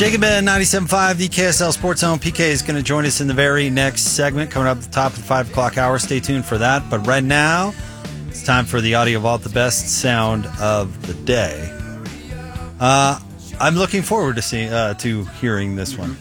Jacob Ben, 97.5, the KSL Sports Zone. PK is going to join us in the very next segment, coming up at the top of the 5 o'clock hour. Stay tuned for that. But right now, it's time for the Audio Vault, the best sound of the day. I'm looking forward to hearing this one.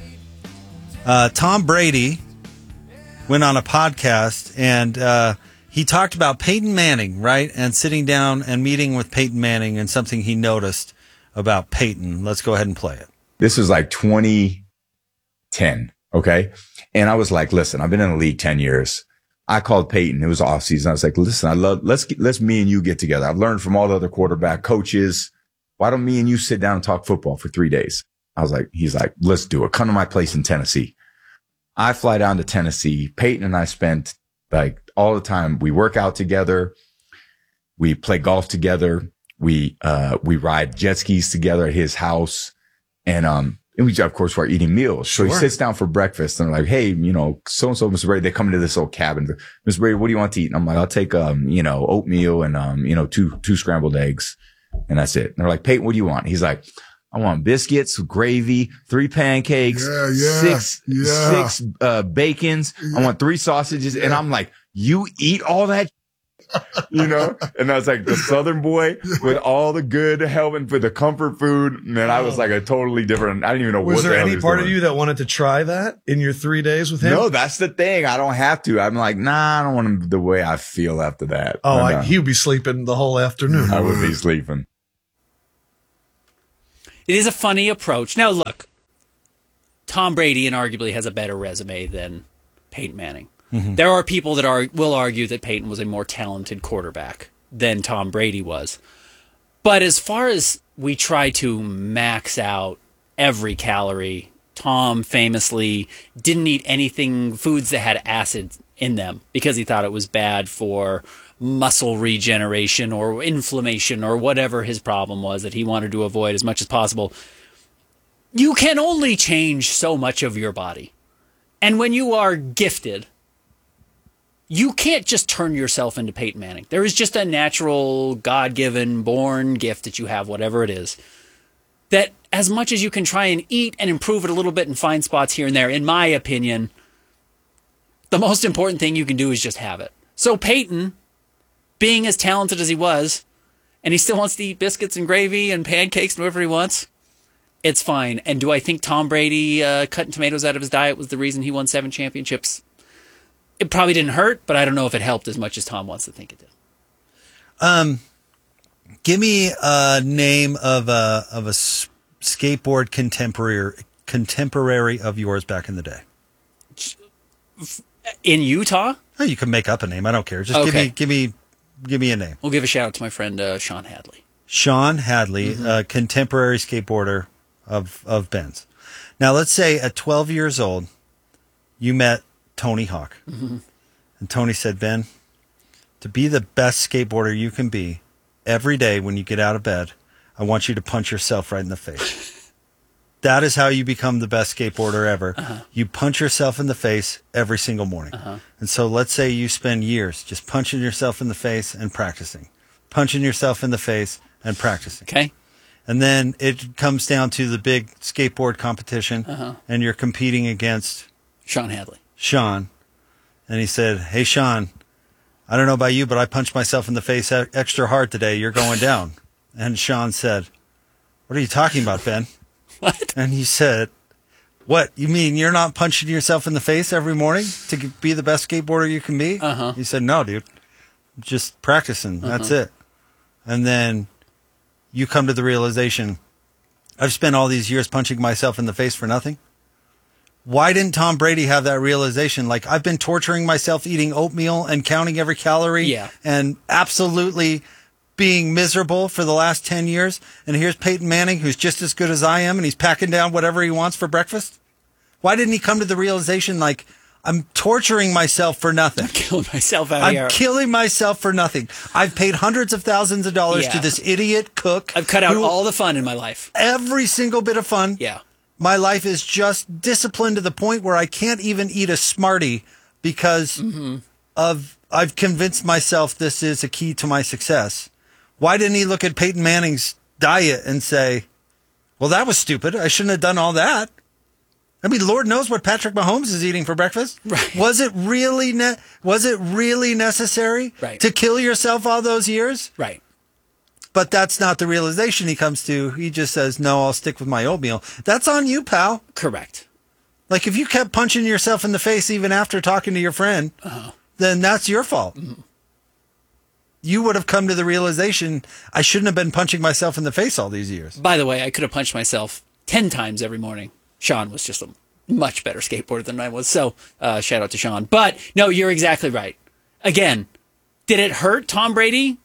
Tom Brady went on a podcast, and he talked about Peyton Manning, right? And sitting down and meeting with Peyton Manning and something he noticed about Peyton. Let's go ahead and play it. This was like 2010, okay? And I was like, listen, I've been in the league 10 years. I called Peyton. It was off season. I was like, listen, let's me and you get together. I've learned from all the other quarterback coaches. Why don't me and you sit down and talk football for 3 days? He's like, let's do it. Come to my place in Tennessee. I fly down to Tennessee. Peyton and I spent like all the time. We work out together. We play golf together. We ride jet skis together at his house. And we, of course, we're eating meals. So he sits down for breakfast and I'm like, hey, so-and-so, Mr. Brady, they come into this old cabin. Mr. Brady, what do you want to eat? And I'm like, I'll take, oatmeal and, two scrambled eggs. And that's it. And they're like, Peyton, what do you want? He's like, I want biscuits, gravy, 3 pancakes, six bacons. I want 3 sausages. And I'm like, you eat all that? And I was like the Southern boy with all the good helping for the comfort food. Man, I was like a totally different. I didn't even know what the hell he was doing. Was there any part of you that wanted to try that in your 3 days with him? No, that's the thing. I don't have to. I'm like, nah, I don't want him the way I feel after that. Oh, he would be sleeping the whole afternoon. I would be sleeping. It is a funny approach. Now, look, Tom Brady inarguably has a better resume than Peyton Manning. Mm-hmm. There are people that will argue that Peyton was a more talented quarterback than Tom Brady was. But as far as we try to max out every calorie, Tom famously didn't eat foods that had acid in them because he thought it was bad for muscle regeneration or inflammation or whatever his problem was that he wanted to avoid as much as possible. You can only change so much of your body. And when you are gifted, you can't just turn yourself into Peyton Manning. There is just a natural, God-given, born gift that you have, whatever it is, that as much as you can try and eat and improve it a little bit and find spots here and there, in my opinion, the most important thing you can do is just have it. So Peyton, being as talented as he was, and he still wants to eat biscuits and gravy and pancakes and whatever he wants, it's fine. And do I think Tom Brady cutting tomatoes out of his diet was the reason he won 7 championships? It probably didn't hurt, but I don't know if it helped as much as Tom wants to think it did. Give me a name of a skateboard contemporary of yours back in the day. In Utah? Oh, you can make up a name. I don't care. Just okay. give me a name. We'll give a shout out to my friend Sean Hadley. Sean Hadley, a contemporary skateboarder of Ben's. Now, let's say at 12 years old, you met Tony Hawk. Mm-hmm. And Tony said, Ben, to be the best skateboarder you can be, every day when you get out of bed, I want you to punch yourself right in the face. That is how you become the best skateboarder ever. Uh-huh. You punch yourself in the face every single morning. Uh-huh. And so let's say you spend years just punching yourself in the face and practicing. Punching yourself in the face and practicing. Okay. And then it comes down to the big skateboard competition, and you're competing against Sean Hadley. Sean. And he said, hey, Sean, I don't know about you, but I punched myself in the face extra hard today. You're going down. And Sean said, what are you talking about, Ben? What? And he said, what? You mean you're not punching yourself in the face every morning to be the best skateboarder you can be? Uh-huh. He said, no, dude. I'm just practicing. That's it. And then you come to the realization, I've spent all these years punching myself in the face for nothing. Why didn't Tom Brady have that realization? Like, I've been torturing myself eating oatmeal and counting every calorie and absolutely being miserable for the last 10 years. And here's Peyton Manning, who's just as good as I am, and he's packing down whatever he wants for breakfast. Why didn't he come to the realization, like, I'm torturing myself for nothing. I'm killing myself out here. I'm killing myself for nothing. I've paid hundreds of thousands of dollars to this idiot cook. I've cut out all the fun in my life. Every single bit of fun. Yeah. My life is just disciplined to the point where I can't even eat a Smartie because I've convinced myself this is a key to my success. Why didn't he look at Peyton Manning's diet and say, Well, that was stupid. I shouldn't have done all that. I mean, Lord knows what Patrick Mahomes is eating for breakfast. Right. Was it really necessary to kill yourself all those years? Right. But that's not the realization he comes to. He just says, no, I'll stick with my oatmeal. That's on you, pal. Correct. Like, if you kept punching yourself in the face even after talking to your friend, then that's your fault. Mm-hmm. You would have come to the realization, I shouldn't have been punching myself in the face all these years. By the way, I could have punched myself 10 times every morning. Sean was just a much better skateboarder than I was. So shout out to Sean. But no, you're exactly right. Again, did it hurt Tom Brady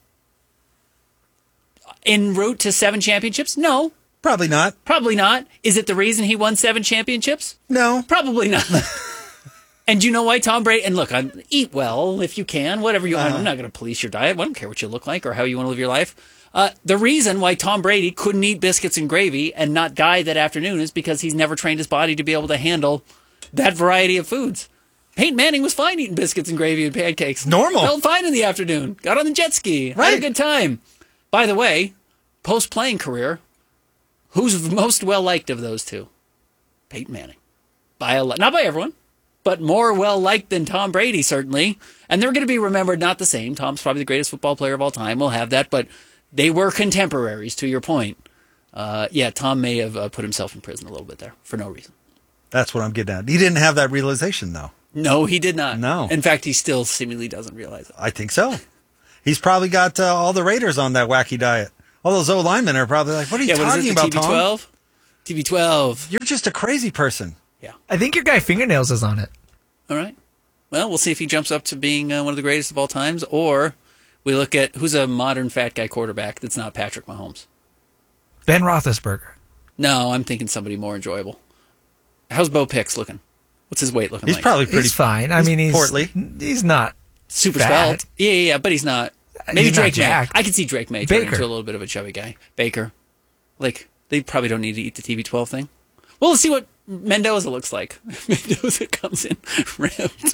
en route to 7 championships? No. Probably not. Probably not. Is it the reason he won 7 championships? No. Probably not. And you know why Tom Brady, and look, eat well if you can, whatever you want. I'm not going to police your diet. I don't care what you look like or how you want to live your life. The reason why Tom Brady couldn't eat biscuits and gravy and not die that afternoon is because he's never trained his body to be able to handle that variety of foods. Peyton Manning was fine eating biscuits and gravy and pancakes. Normal. Felt fine in the afternoon. Got on the jet ski. Had a good time. By the way, post-playing career, who's most well-liked of those two? Peyton Manning. Not by everyone, but more well-liked than Tom Brady, certainly. And they're going to be remembered not the same. Tom's probably the greatest football player of all time. We'll have that, but they were contemporaries, to your point. Tom may have put himself in prison a little bit there for no reason. That's what I'm getting at. He didn't have that realization, though. No, he did not. No. In fact, he still seemingly doesn't realize it. I think so. He's probably got all the Raiders on that wacky diet. All those O-linemen are probably like, what are you talking about, Tom? TB12? TB12. You're just a crazy person. Yeah. I think your guy Fingernails is on it. All right. Well, we'll see if he jumps up to being one of the greatest of all times, or we look at who's a modern fat guy quarterback that's not Patrick Mahomes. Ben Roethlisberger. No, I'm thinking somebody more enjoyable. How's Bo Pix looking? What's his weight looking like? He's probably pretty. He's fine. I mean, he's portly. He's not super fat. svelte. Yeah, but he's not. Maybe He's not Drake May. jacked. I could see Drake May turning Baker. into a little bit of a chubby guy. Baker. Like, they probably don't need to eat the TB12 thing. Well, let's see what Mendoza looks like. Mendoza comes in ripped.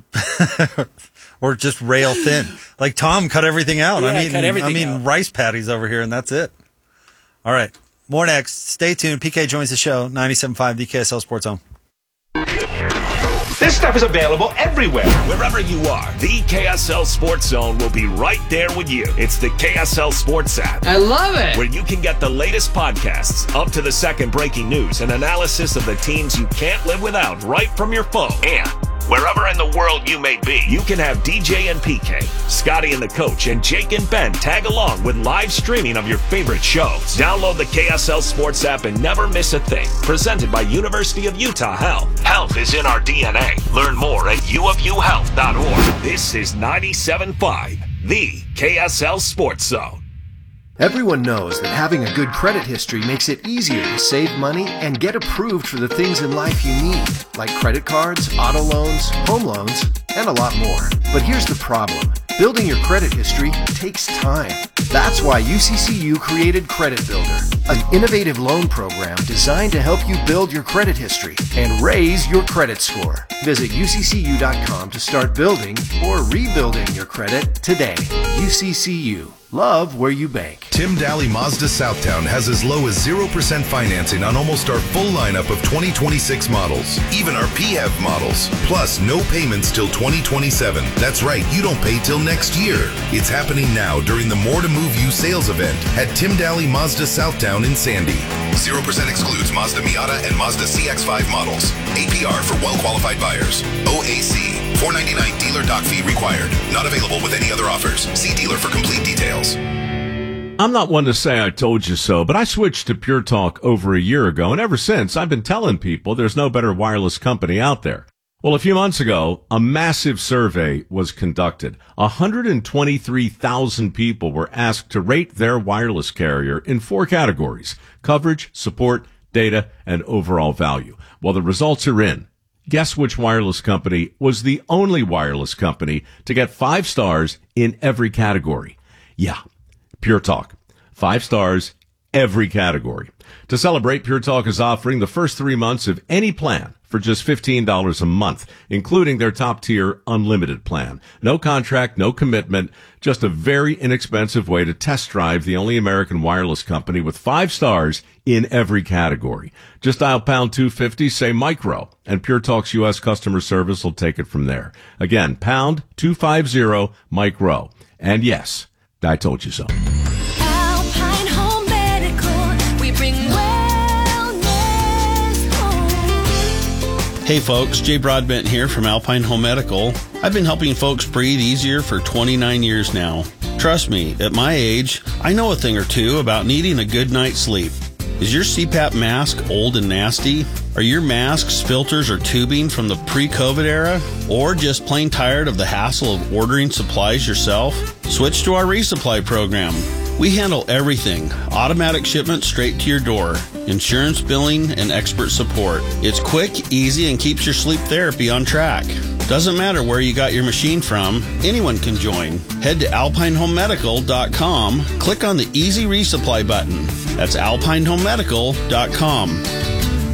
Or just rail thin. Like Tom cut everything out. Yeah, cut everything out. Rice patties over here, and that's it. All right. More next. Stay tuned. PK joins the show. 97.5, the KSL Sports Zone. This stuff is available everywhere. Wherever you are, the KSL Sports Zone will be right there with you. It's the KSL Sports app. I love it. Where you can get the latest podcasts, up to the second breaking news, and analysis of the teams you can't live without right from your phone. And wherever in the world you may be, you can have DJ and PK, Scotty and the coach, and Jake and Ben tag along with live streaming of your favorite shows. Download the KSL Sports app and never miss a thing. Presented by University of Utah Health. Health is in our DNA. Learn more at uofuhealth.org. This is 97.5, the KSL Sports Zone. Everyone knows that having a good credit history makes it easier to save money and get approved for the things in life you need, like credit cards, auto loans, home loans, and a lot more. But here's the problem. Building your credit history takes time. That's why UCCU created Credit Builder, an innovative loan program designed to help you build your credit history and raise your credit score. Visit uccu.com to start building or rebuilding your credit today. UCCU. Love where you bank. Tim Daly Mazda Southtown has as low as 0% financing on almost our full lineup of 2026 models, even our PHEV models, plus no payments till 2027. That's right, you don't pay till next year. It's happening now during the More to Move You sales event at Tim Daly Mazda Southtown in Sandy. 0% excludes Mazda Miata and Mazda CX-5 models. APR for well-qualified buyers. OAC. $499 dealer doc fee required. Not available with any other offers. See dealer for complete details. I'm not one to say I told you so, but I switched to Pure Talk over a year ago, and ever since I've been telling people there's no better wireless company out there. Well, a few months ago, a massive survey was conducted. 123,000 people were asked to rate their wireless carrier in 4 categories: coverage, support, data, and overall value. Well, the results are in. Guess which wireless company was the only wireless company to get 5 stars in every category? Yeah, Pure Talk. 5 stars, every category. To celebrate, Pure Talk is offering the first 3 months of any plan for just $15 a month, including their top-tier unlimited plan. No contract, no commitment, just a very inexpensive way to test drive the only American wireless company with 5 stars in every category. Just dial pound 250, say micro, and Pure Talk's U.S. customer service will take it from there. Again, pound 250 micro. And yes, I told you so. Alpine Home Medical, we bring wellness home. Hey folks, Jay Broadbent here from Alpine Home Medical. I've been helping folks breathe easier for 29 years now. Trust me, at my age, I know a thing or two about needing a good night's sleep. Is your CPAP mask old and nasty? Are your masks, filters, or tubing from the pre-COVID era? Or just plain tired of the hassle of ordering supplies yourself? Switch to our resupply program. We handle everything. Automatic shipment straight to your door. Insurance billing and expert support. It's quick, easy, and keeps your sleep therapy on track. Doesn't matter where you got your machine from, anyone can join. Head to alpinehomemedical.com, click on the Easy Resupply button. That's alpinehomemedical.com.